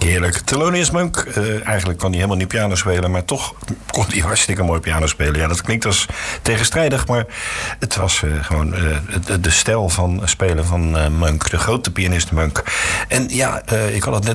Heerlijk. Thelonious Monk, eigenlijk kon hij helemaal niet piano spelen, maar toch kon hij hartstikke mooi piano spelen. Ja, dat klinkt als tegenstrijdig, maar het was gewoon de stijl van spelen van Monk, de grote pianist Monk. En ja, ik had het